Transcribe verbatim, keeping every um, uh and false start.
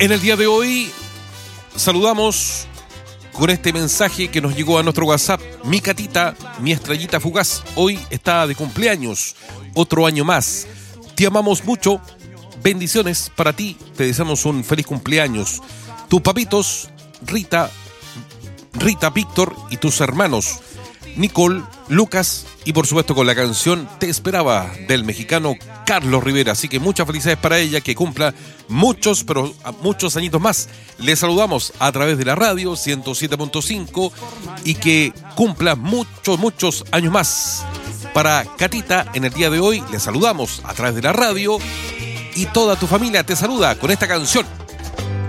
En el día de hoy saludamos con este mensaje que nos llegó a nuestro WhatsApp. Mi Catita, mi estrellita fugaz, hoy está de cumpleaños, otro año más. Te amamos mucho, bendiciones para ti, te deseamos un feliz cumpleaños. Tus papitos, Rita, Rita, Víctor y tus hermanos, Nicole, Lucas y por supuesto con la canción Te Esperaba del mexicano Carlos Rivera. Así que muchas felicidades para ella, que cumpla muchos, pero muchos añitos más. Le saludamos a través de la radio ciento siete punto cinco y que cumpla muchos, muchos años más. Para Catita, en el día de hoy le saludamos a través de la radio y toda tu familia te saluda con esta canción.